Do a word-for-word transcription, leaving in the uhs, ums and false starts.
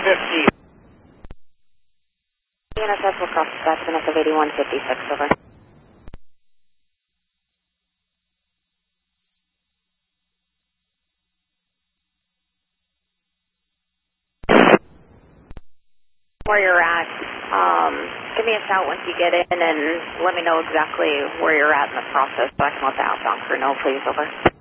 fifty. N S S will cross dispatch Vanessa of eighty-one fifty-six, over. Where you're at, um, give me a shout once you get in and let me know exactly where you're at in the process so I can let the outbound crew know, please, over.